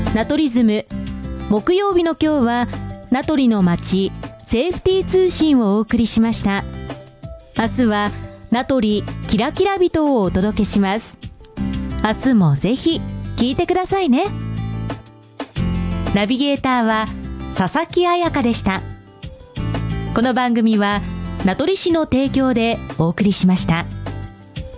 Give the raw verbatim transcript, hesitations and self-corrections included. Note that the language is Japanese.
ナトリズム。木曜日の今日は名取の街セーフティー通信をお送りしました。明日は名取キラキラ人をお届けします。明日もぜひ聞いてくださいね。ナビゲーターは佐々木彩香でした。この番組は名取市の提供でお送りしました。